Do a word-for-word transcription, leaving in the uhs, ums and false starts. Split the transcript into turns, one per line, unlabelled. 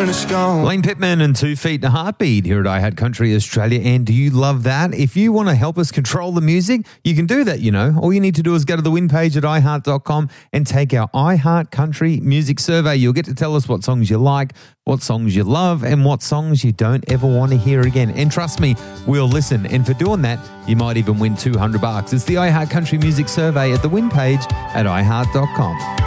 when it's gone.
Lane Pittman and Two Feet and a Heartbeat here at iHeart Country Australia. And do you love that? If you want to help us control the music, you can do that, you know. All you need to do is go to the win page at i heart dot com and take our iHeart Country Music Survey. You'll get to tell us what songs you like, what songs you love, and what songs you don't ever want to hear again. And trust me, we'll listen. And for doing that, you might even win two hundred bucks. It's the iHeart Country Music Survey at the win page at i heart dot com.